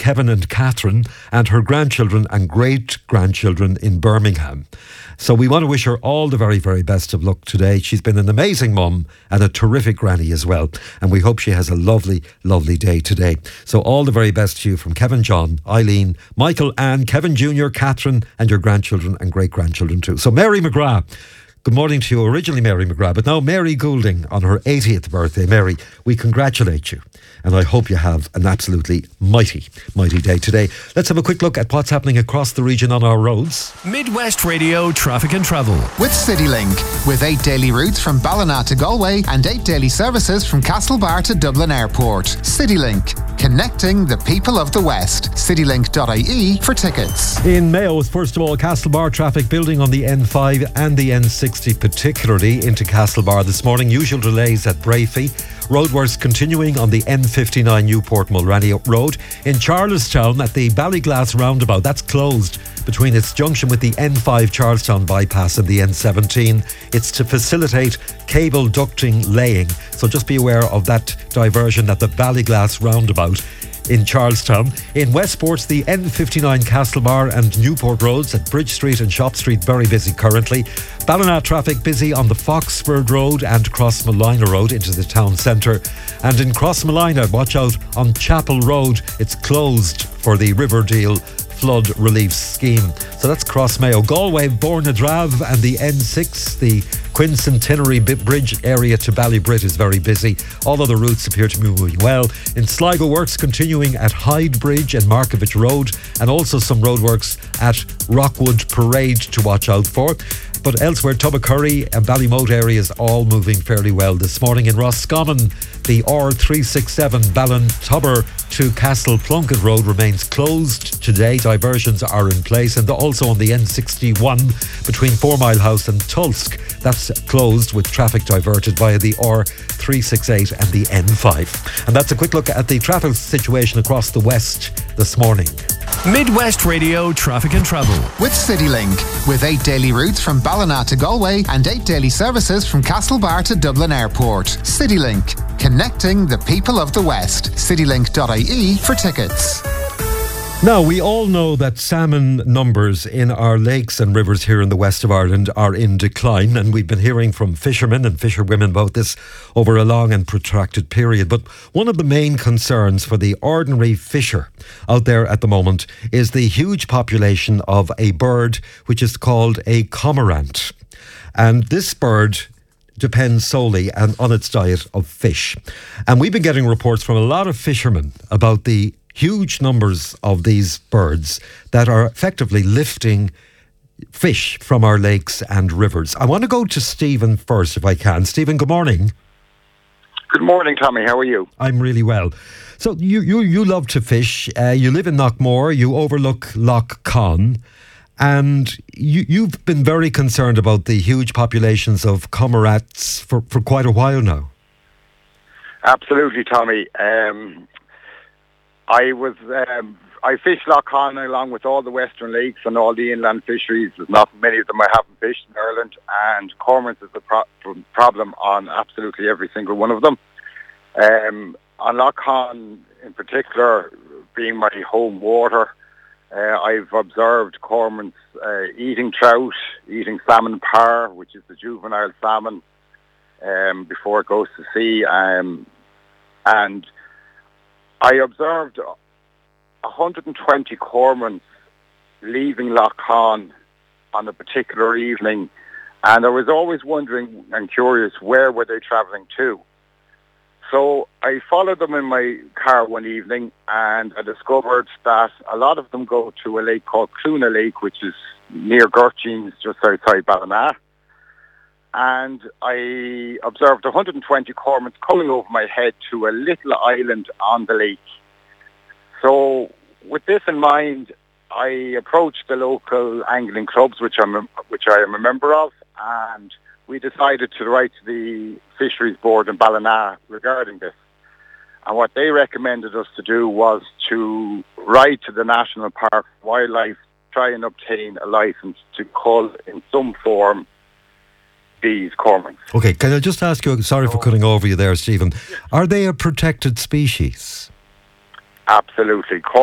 Kevin and Catherine, and her grandchildren and great-grandchildren in Birmingham. So we want to wish her all the very, very best of luck today. She's been an amazing mum and a terrific granny as well. And we hope she has a lovely, lovely day today. So all the very best to you from Kevin, John, Eileen, Michael, Anne, Kevin Jr., Catherine, and your grandchildren and great-grandchildren too. So Mary McGrath, good morning to you. Originally Mary McGrath, but now Mary Goulding on her 80th birthday. Mary, we congratulate you. And I hope you have an absolutely mighty, mighty day today. Let's have a quick look at what's happening across the region on our roads. Midwest Radio Traffic and Travel. With CityLink. With 8 daily routes from Ballina to Galway and 8 daily services from Castlebar to Dublin Airport. CityLink. Connecting the people of the West. Citylink.ie for tickets. In Mayo, first of all, Castlebar traffic building on the N5 and the N60, particularly into Castlebar this morning. Usual delays at Brafey. Roadworks continuing on the N59 Newport Mulranny Road. In Charlestown at the Ballyglass roundabout, that's closed between its junction with the N5 Charlestown bypass and the N17. It's to facilitate cable ducting laying. So just be aware of that diversion at the Ballyglass roundabout in Charlestown. In Westport, the N59 Castlebar and Newport roads at Bridge Street and Shop Street very busy currently. Ballina traffic busy on the Foxford Road and Crossmolina Road into the town centre. And in Crossmolina, watch out on Chapel Road. It's closed for the Riverdale flood relief scheme. So that's Crossmayo. Galway, Bornadrav and the N6, the Quincentenary Bridge area to Ballybrit is very busy. All other routes appear to be moving well. In Sligo, works continuing at Hyde Bridge and Markovich Road, and also some roadworks at Rockwood Parade to watch out for. But elsewhere, Tubbacurry and Ballymote areas all moving fairly well this morning. In Roscommon, the R367 Ballintubber to Castle Plunkett Road remains closed today. Diversions are in place. And also on the N61 between 4 Mile House and Tulsk, that's closed with traffic diverted via the R368 and the N5. And that's a quick look at the traffic situation across the West this morning. Midwest Radio Traffic and Travel. With CityLink. With 8 daily routes from Ballina to Galway and 8 daily services from Castlebar to Dublin Airport. CityLink. Connecting the people of the West. Citylink.ie for tickets. Now, we all know that salmon numbers in our lakes and rivers here in the west of Ireland are in decline, and we've been hearing from fishermen and fisherwomen about this over a long and protracted period. But one of the main concerns for the ordinary fisher out there at the moment is the huge population of a bird which is called a cormorant. And this bird depends solely on its diet of fish. And we've been getting reports from a lot of fishermen about the huge numbers of these birds that are effectively lifting fish from our lakes and rivers. I want to go to Stephen first, if I can. Stephen, good morning. Good morning, Tommy. How are you? I'm really well. So you love to fish. You live in Knockmore. You overlook Lough Conn. And you've been very concerned about the huge populations of cormorants for quite a while now. Absolutely, Tommy. I fish Lough Conn along with all the western lakes and all the inland fisheries. There's not many of them I haven't fished in Ireland, and cormorants is a problem on absolutely every single one of them. On Lough Conn in particular, being my home water, I've observed cormorants eating trout, eating salmon parr, which is the juvenile salmon, before it goes to sea. And I observed 120 cormorants leaving Lough Conn on a particular evening, and I was always wondering and curious, where were they travelling to? So I followed them in my car one evening, and I discovered that a lot of them go to a lake called Cluna Lake, which is near Gurcheens, just outside Ballina. And I observed 120 cormorants coming over my head to a little island on the lake. So with this in mind, I approached the local angling clubs, which I am a member of, and we decided to write to the Fisheries Board in Ballina regarding this. And what they recommended us to do was to write to the National Park Wildlife, try and obtain a licence to cull in some form these cormorants. Okay, can I just ask you, sorry for cutting over you there, Stephen, are they a protected species? Absolutely.